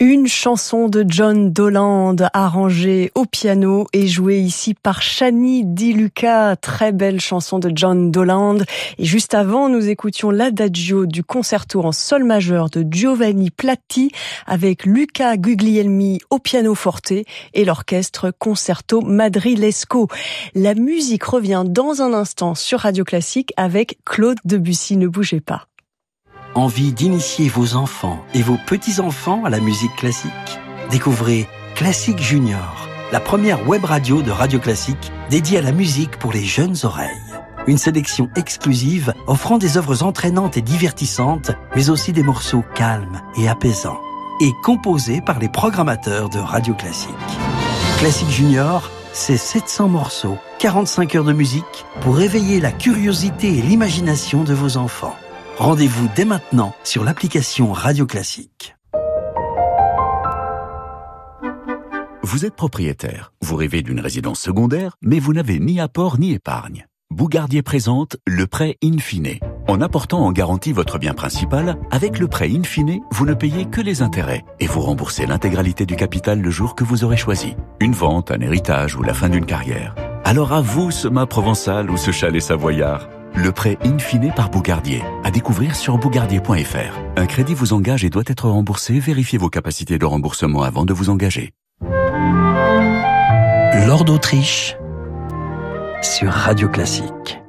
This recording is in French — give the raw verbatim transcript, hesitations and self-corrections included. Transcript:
Une chanson de John Doland, arrangée au piano et jouée ici par Shani Di Luca. Très belle chanson de John Doland. Et juste avant, nous écoutions l'adagio du concerto en sol majeur de Giovanni Platti avec Luca Guglielmi au piano forte et l'orchestre Concerto Madrilesco. La musique revient dans un instant sur Radio Classique avec Claude Debussy. Ne bougez pas. Envie d'initier vos enfants et vos petits-enfants à la musique classique? Découvrez Classique Junior, la première web radio de Radio Classique dédiée à la musique pour les jeunes oreilles. Une sélection exclusive offrant des œuvres entraînantes et divertissantes, mais aussi des morceaux calmes et apaisants, et composés par les programmateurs de Radio Classique. Classique Junior, c'est sept cents morceaux, quarante-cinq heures de musique pour éveiller la curiosité et l'imagination de vos enfants. Rendez-vous dès maintenant sur l'application Radio Classique. Vous êtes propriétaire, vous rêvez d'une résidence secondaire, mais vous n'avez ni apport ni épargne. Bougardier présente le prêt in fine. En apportant en garantie votre bien principal, avec le prêt in fine, vous ne payez que les intérêts et vous remboursez l'intégralité du capital le jour que vous aurez choisi. Une vente, un héritage ou la fin d'une carrière. Alors à vous ce mât provençal ou ce chalet savoyard. Le prêt in fine par Bougardier, à découvrir sur bougardier point f r. Un crédit vous engage et doit être remboursé. Vérifiez vos capacités de remboursement avant de vous engager. Lord d'Autriche sur Radio Classique.